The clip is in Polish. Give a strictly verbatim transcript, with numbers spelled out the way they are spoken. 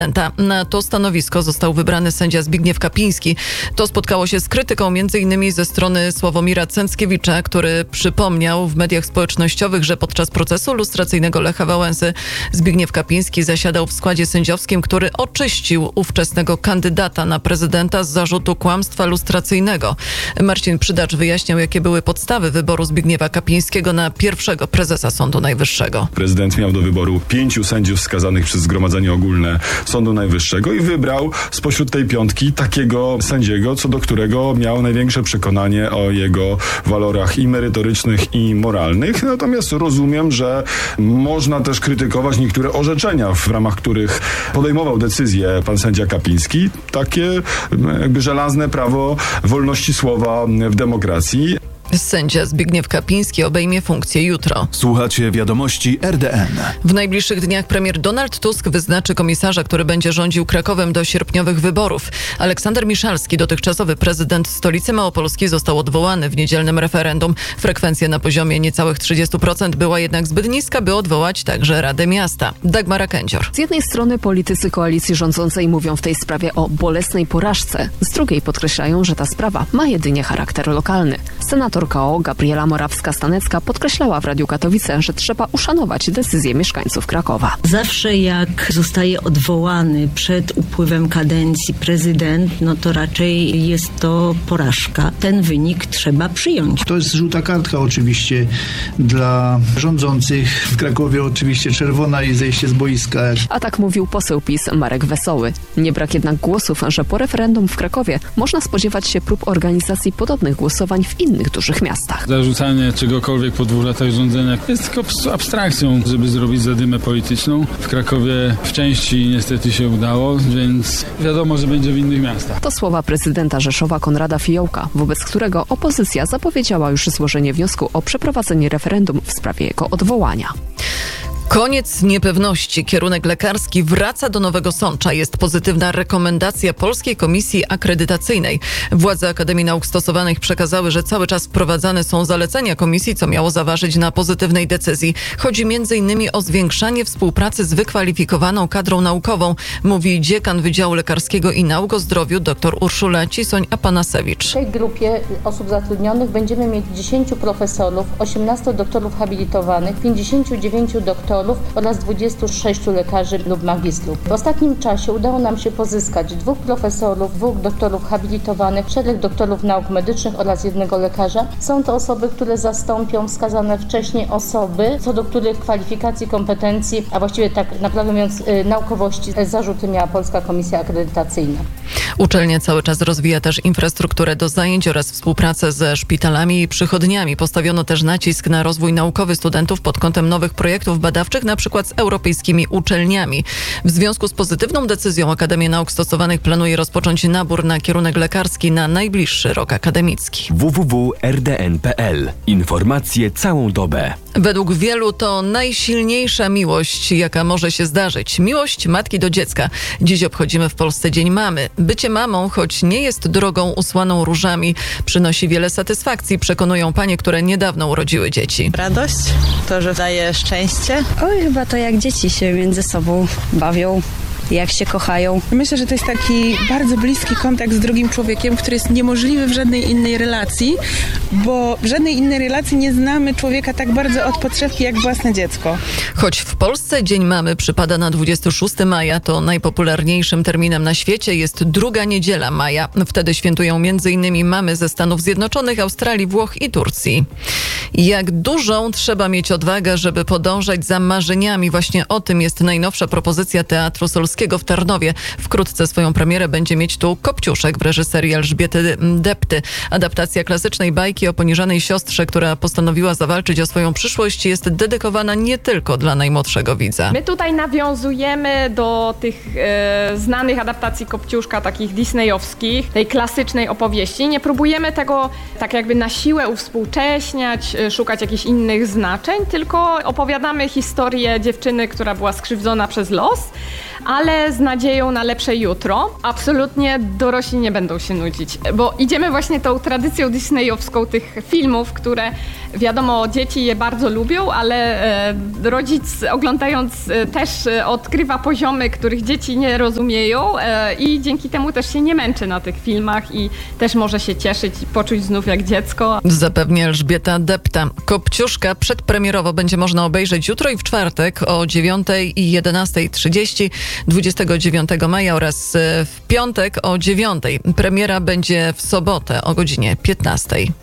Na to stanowisko został wybrany sędzia Zbigniew Kapiński. To spotkało się z krytyką między innymi ze strony Sławomira Cęckiewicza, który przypomniał w mediach społecznościowych, że podczas procesu lustracyjnego Lecha Wałęsy Zbigniew Kapiński zasiadał w składzie sędziowskim, który oczyścił ówczesnego kandydata na prezydenta z zarzutu kłamstwa lustracyjnego. Marcin Przydacz wyjaśniał, jakie były podstawy wyboru Zbigniewa Kapińskiego na pierwszego prezesa Sądu Najwyższego. Prezydent miał do wyboru pięciu sędziów wskazanych przez Zgromadzenie Ogólne Sądu Najwyższego i wybrał spośród tej piątki takiego sędziego, co do którego miał największe przekonanie o jego walorach i merytorycznych, i moralnych. Natomiast rozumiem, że można też krytykować niektóre orzeczenia, w ramach których podejmował decyzję pan sędzia Kapiński. Takie jakby żelazne prawo wolności słowa w demokracji. Sędzia Zbigniew Kapiński obejmie funkcję jutro. Słuchacie wiadomości R D N. W najbliższych dniach premier Donald Tusk wyznaczy komisarza, który będzie rządził Krakowem do sierpniowych wyborów. Aleksander Miszalski, dotychczasowy prezydent stolicy Małopolski, został odwołany w niedzielnym referendum. Frekwencja na poziomie niecałych trzydziestu procent była jednak zbyt niska, by odwołać także Radę Miasta. Dagmara Kędzior. Z jednej strony politycy koalicji rządzącej mówią w tej sprawie o bolesnej porażce. Z drugiej podkreślają, że ta sprawa ma jedynie charakter lokalny. Senator K O Gabriela Morawska-Stanecka podkreślała w Radiu Katowice, że trzeba uszanować decyzję mieszkańców Krakowa. Zawsze jak zostaje odwołany przed upływem kadencji prezydent, no to raczej jest to porażka. Ten wynik trzeba przyjąć. To jest żółta kartka oczywiście dla rządzących. W Krakowie oczywiście czerwona i zejście z boiska. A tak mówił poseł PiS Marek Wesoły. Nie brak jednak głosów, że po referendum w Krakowie można spodziewać się prób organizacji podobnych głosowań w innych dużych miastach. Zarzucanie czegokolwiek po dwóch latach rządzenia jest tylko abstrakcją, żeby zrobić zadymę polityczną. W Krakowie w części niestety się udało, więc wiadomo, że będzie w innych miastach. To słowa prezydenta Rzeszowa Konrada Fiołka, wobec którego opozycja zapowiedziała już złożenie wniosku o przeprowadzenie referendum w sprawie jego odwołania. Koniec niepewności. Kierunek lekarski wraca do Nowego Sącza. Jest pozytywna rekomendacja Polskiej Komisji Akredytacyjnej. Władze Akademii Nauk Stosowanych przekazały, że cały czas wprowadzane są zalecenia komisji, co miało zaważyć na pozytywnej decyzji. Chodzi między innymi o zwiększanie współpracy z wykwalifikowaną kadrą naukową, mówi dziekan Wydziału Lekarskiego i Nauk o Zdrowiu dr Urszula Cisoń-Apanasewicz. W tej grupie osób zatrudnionych będziemy mieć dziesięciu profesorów, osiemnastu doktorów habilitowanych, pięćdziesięciu dziewięciu doktorów oraz dwudziestu sześciu lekarzy lub magistrów. W ostatnim czasie udało nam się pozyskać dwóch profesorów, dwóch doktorów habilitowanych, czterech doktorów nauk medycznych oraz jednego lekarza. Są to osoby, które zastąpią wskazane wcześniej osoby, co do których kwalifikacji, kompetencji, a właściwie tak naprawdę mówiąc naukowości, zarzuty miała Polska Komisja Akredytacyjna. Uczelnia cały czas rozwija też infrastrukturę do zajęć oraz współpracę ze szpitalami i przychodniami. Postawiono też nacisk na rozwój naukowy studentów pod kątem nowych projektów badawczych, na przykład z europejskimi uczelniami. W związku z pozytywną decyzją Akademia Nauk Stosowanych planuje rozpocząć nabór na kierunek lekarski na najbliższy rok akademicki. w w w kropka r d n kropka p l. Informacje całą dobę. Według wielu to najsilniejsza miłość, jaka może się zdarzyć. Miłość matki do dziecka. Dziś obchodzimy w Polsce Dzień Mamy. Bycie mamą, choć nie jest drogą usłaną różami, przynosi wiele satysfakcji, przekonują panie, które niedawno urodziły dzieci. Radość, to, że daje szczęście. Oj, chyba to jak dzieci się między sobą bawią, jak się kochają. Myślę, że to jest taki bardzo bliski kontakt z drugim człowiekiem, który jest niemożliwy w żadnej innej relacji, bo w żadnej innej relacji nie znamy człowieka tak bardzo od podszewki jak własne dziecko. Choć w Polsce Dzień Mamy przypada na dwudziestego szóstego maja, to najpopularniejszym terminem na świecie jest druga niedziela maja. Wtedy świętują między innymi mamy ze Stanów Zjednoczonych, Australii, Włoch i Turcji. Jak dużą trzeba mieć odwagę, żeby podążać za marzeniami. Właśnie o tym jest najnowsza propozycja Teatru Solskiego w Tarnowie. Wkrótce swoją premierę będzie mieć tu Kopciuszek w reżyserii Elżbiety Depty. Adaptacja klasycznej bajki o poniżanej siostrze, która postanowiła zawalczyć o swoją przyszłość, jest dedykowana nie tylko dla najmłodszego widza. My tutaj nawiązujemy do tych e, znanych adaptacji Kopciuszka, takich disneyowskich, tej klasycznej opowieści. Nie próbujemy tego tak jakby na siłę uwspółcześniać, e, szukać jakichś innych znaczeń, tylko opowiadamy historię dziewczyny, która była skrzywdzona przez los, ale z nadzieją na lepsze jutro. Absolutnie dorośli nie będą się nudzić, bo idziemy właśnie tą tradycją disneyowską tych filmów, które Wiadomo, dzieci je bardzo lubią, ale e, rodzic oglądając e, też e, odkrywa poziomy, których dzieci nie rozumieją e, i dzięki temu też się nie męczy na tych filmach i też może się cieszyć i poczuć znów jak dziecko. Zapewnia Elżbieta Depta. Kopciuszka przedpremierowo będzie można obejrzeć jutro i w czwartek o dziewiątej i jedenastej trzydzieści, dwudziestego dziewiątego maja oraz w piątek o dziewiątej. Premiera będzie w sobotę o godzinie piętnastej.